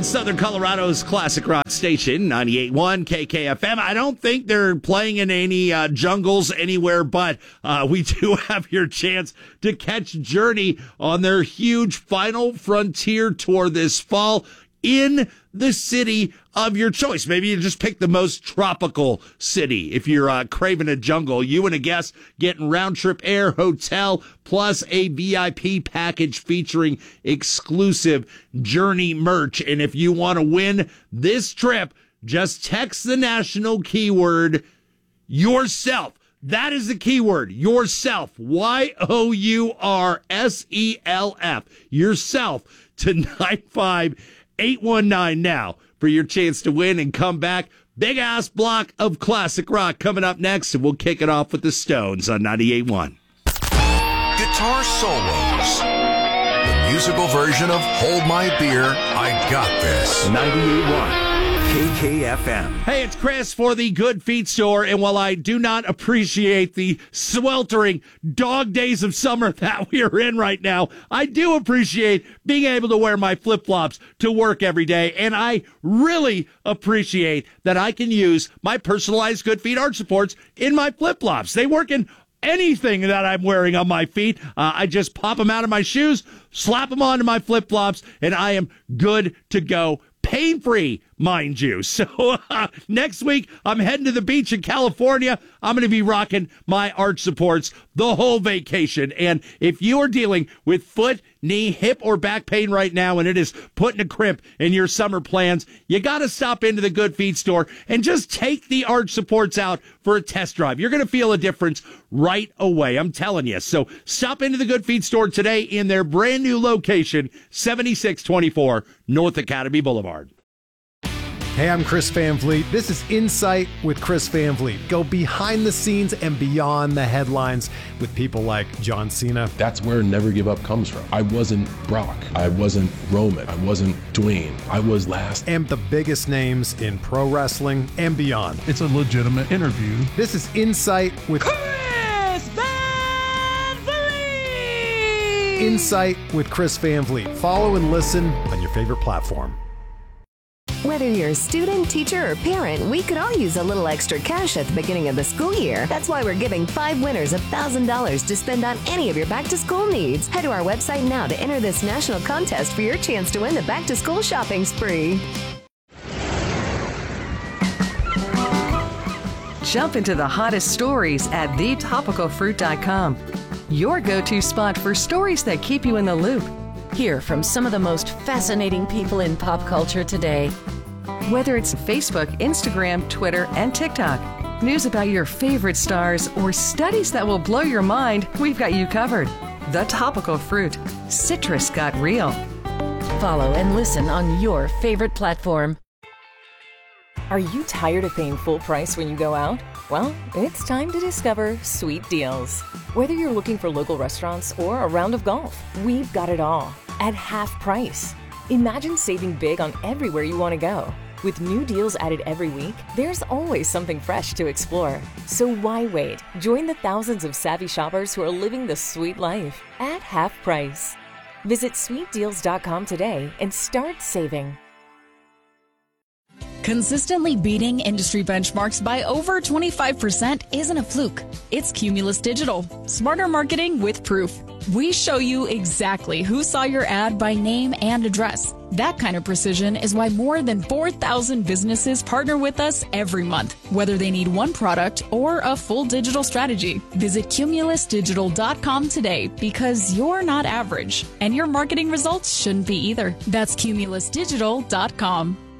on Southern Colorado's classic rock station, 98.1 KKFM. I don't think they're playing in any jungles anywhere, but we do have your chance to catch Journey on their huge Final Frontier tour this fall in the city of your choice. Maybe you just pick the most tropical city. If you're craving a jungle, you and a guest getting round trip air, hotel, plus a VIP package featuring exclusive Journey merch. And if you want to win this trip, just text the national keyword yourself. That is the keyword, yourself, YOURSELF, yourself, to 95819 now for your chance to win and come back. Big ass block of classic rock coming up next, and we'll kick it off with the Stones on 98.1. Guitar solos. The musical version of Hold My Beer, I Got This. 98.1 KKFM. Hey, it's Chris for the Good Feet Store, and while I do not appreciate the sweltering dog days of summer that we are in right now, I do appreciate being able to wear my flip-flops to work every day, and I really appreciate that I can use my personalized Good Feet arch supports in my flip-flops. They work in anything that I'm wearing on my feet. I just pop them out of my shoes, slap them onto my flip-flops, and I am good to go. Pain-free, mind you. So next week, I'm heading to the beach in California. I'm going to be rocking my arch supports the whole vacation. And if you are dealing with foot, knee, hip, or back pain right now, and it is putting a crimp in your summer plans, you got to stop into the Good Feet Store and just take the arch supports out for a test drive. You're going to feel a difference right away. I'm telling you. So stop into the Good Feet Store today in their brand new location, 7624 North Academy Boulevard. Hey, I'm Chris Van Vliet. This is Insight with Chris Van Vliet. Go behind the scenes and beyond the headlines with people like John Cena. That's where Never Give Up comes from. I wasn't Brock. I wasn't Roman. I wasn't Dwayne. I was last. And the biggest names in pro wrestling and beyond. It's a legitimate interview. This is Insight with Chris Van Vliet. Insight with Chris Van Vliet. Follow and listen on your favorite platform. Whether you're a student, teacher, or parent, we could all use a little extra cash at the beginning of the school year. That's why we're giving 5 winners $1,000 to spend on any of your back-to-school needs. Head to our website now to enter this national contest for your chance to win the back-to-school shopping spree. Jump into the hottest stories at thetopicalfruit.com. Your go-to spot for stories that keep you in the loop. Hear from some of the most fascinating people in pop culture today. Whether it's Facebook, Instagram, Twitter, and TikTok, news about your favorite stars, or studies that will blow your mind, we've got you covered. The Topical Fruit. Citrus got real. Follow and listen on your favorite platform. Are you tired of paying full price when you go out? Well, it's time to discover Sweet Deals. Whether you're looking for local restaurants or a round of golf, we've got it all at half price. Imagine saving big on everywhere you want to go. With new deals added every week, there's always something fresh to explore. So why wait? Join the thousands of savvy shoppers who are living the sweet life at half price. Visit sweetdeals.com today and start saving. Consistently beating industry benchmarks by over 25% isn't a fluke. It's Cumulus Digital. Smarter marketing with proof. We show you exactly who saw your ad by name and address. That kind of precision is why more than 4,000 businesses partner with us every month, whether they need one product or a full digital strategy. Visit cumulusdigital.com today because you're not average, and your marketing results shouldn't be either. That's cumulusdigital.com.